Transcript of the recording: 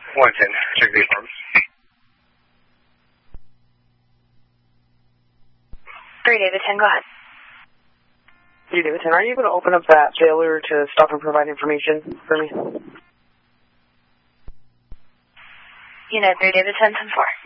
110, check the alarm. 3 David 10, go ahead. 3 David 10, are you able to open up that failure to stop and provide information for me? Unit 3 David 10, 10-4.